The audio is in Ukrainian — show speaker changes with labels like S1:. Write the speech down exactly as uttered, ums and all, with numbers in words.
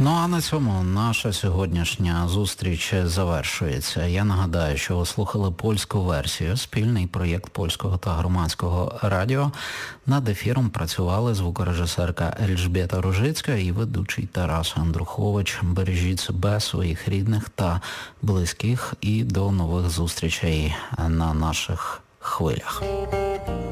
S1: Ну а на цьому наша сьогоднішня зустріч завершується. Я нагадаю, що ви слухали польську версію, спільний проєкт польського та громадського радіо. Над ефіром працювали звукорежисерка Ельжбєта Ружицька і ведучий Тарас Андрухович. Бережіть себе, своїх рідних та близьких і до нових зустрічей на наших хвилях.